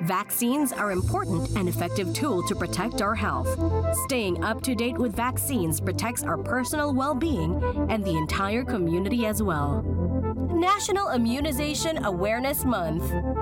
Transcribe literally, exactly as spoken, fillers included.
Vaccines are important and effective tool to protect our health. Staying up to date with vaccines protects our personal well-being and the entire community as well. National Immunization Awareness Month.